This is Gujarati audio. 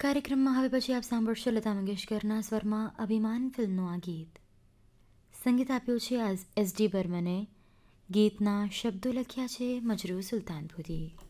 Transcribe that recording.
કાર્યક્રમમાં હવે પછી આપ સાંભળશો લતા મંગેશકરના સ્વરમાં અભિમાન ફિલ્મનું આ ગીત. સંગીત આપ્યું છે એસ ડી બર્મને. ગીતના શબ્દો લખ્યા છે મજરૂ સુલતાનપુરી.